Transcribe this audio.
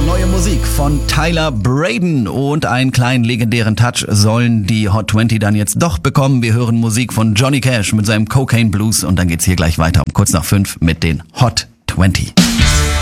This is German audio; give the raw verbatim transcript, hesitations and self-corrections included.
Neue Musik von Tyler Braden und einen kleinen legendären Touch sollen die Hot zwanzig dann jetzt doch bekommen. Wir hören Musik von Johnny Cash mit seinem Cocaine Blues und dann geht's hier gleich weiter um kurz nach fünf mit den Hot zwanzig.